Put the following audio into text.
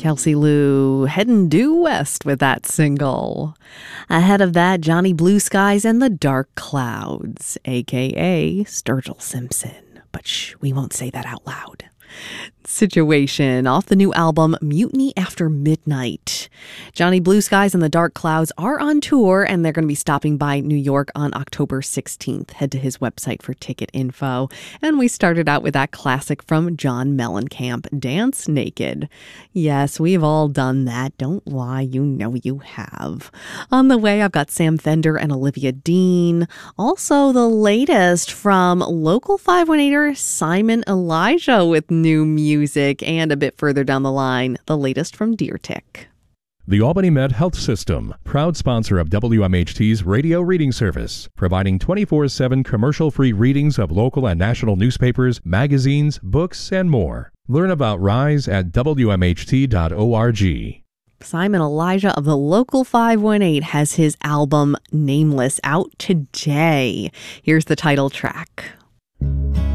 Kelsey Lou heading due west with that single. Ahead of that, Johnny Blue Skies and the Dark Clouds, a.k.a. Sturgill Simpson. But shh, we won't say that out loud. Situation off the new album Mutiny After Midnight. Johnny Blue Skies and the Dark Clouds are on tour, and they're going to be stopping by New York on October 16th. Head to his website for ticket info. And we started out with that classic from John Mellencamp, Dance Naked. Yes, we've all done that. Don't lie, you know you have. On the way, I've got Sam Fender and Olivia Dean. Also, the latest from local 518er Simon Elijah with new music, and a bit further down the line, the latest from Deer Tick. The Albany Med Health System, proud sponsor of WMHT's radio reading service, providing 24/7 commercial-free readings of local and national newspapers, magazines, books, and more. Learn about RISE at WMHT.org. Simon Elijah of the Local 518 has his album Nameless out today. Here's the title track.